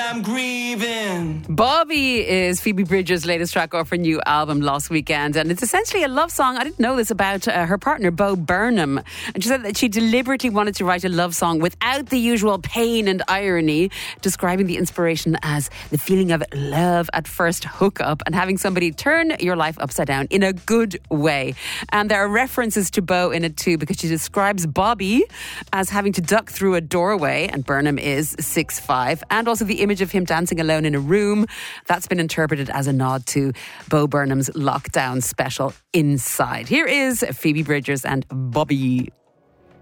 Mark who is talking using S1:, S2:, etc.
S1: I'm grieving.
S2: Bobby is Phoebe Bridgers' latest track off her new album Lost Weekend, and it's essentially a love song. I didn't know this about her partner Bo Burnham, and she said that she deliberately wanted to write a love song without the usual pain and irony, describing the inspiration as the feeling of love at first hookup and having somebody turn your life upside down in a good way. And there are references to Bo in it too, because she describes Bobby as having to duck through a doorway, and Burnham is 6'5", and also the image of him dancing alone in a room. That's been interpreted as a nod to Bo Burnham's lockdown special Inside. Here is Phoebe Bridgers and Bobby.